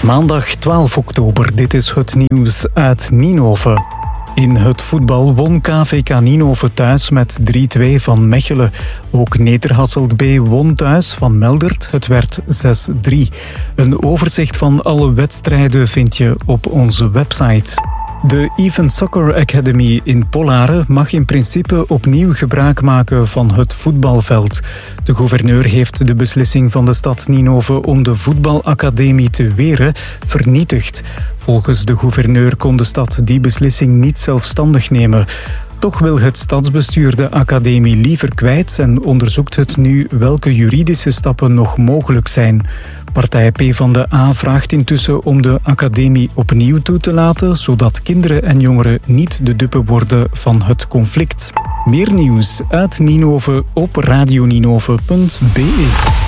Maandag 12 oktober, dit is het nieuws uit Ninove. In het voetbal won KVK Ninove thuis met 3-2 van Mechelen. Ook Nederhasselt B won thuis van Meldert. Het werd 6-3. Een overzicht van alle wedstrijden vind je op onze website. De Even Soccer Academy in Pollaren mag in principe opnieuw gebruik maken van het voetbalveld. De gouverneur heeft de beslissing van de stad Ninove om de voetbalacademie te weren vernietigd. Volgens de gouverneur kon de stad die beslissing niet zelfstandig nemen. Toch wil het stadsbestuur de academie liever kwijt en onderzoekt het nu welke juridische stappen nog mogelijk zijn. Partij PvdA vraagt intussen om de academie opnieuw toe te laten, zodat kinderen en jongeren niet de dupe worden van het conflict. Meer nieuws uit Ninove op radioninove.be.